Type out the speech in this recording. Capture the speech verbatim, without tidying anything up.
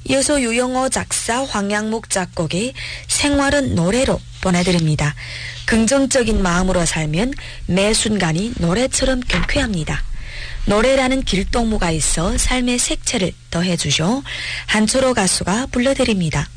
이어서 유영호 작사, 황양목 작곡의 생활은 노래로 보내드립니다. 긍정적인 마음으로 살면 매 순간이 노래처럼 경쾌합니다. 노래라는 길동무가 있어 삶의 색채를 더해주죠. 한초로 가수가 불러드립니다.